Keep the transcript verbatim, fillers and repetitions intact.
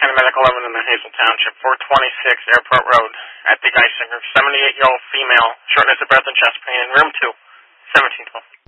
County Medical eleven in the Hazel Township, four twenty-six Airport Road, at the Geisinger, seventy-eight-year-old female, shortness of breath and chest pain in room two, seventeen twelve.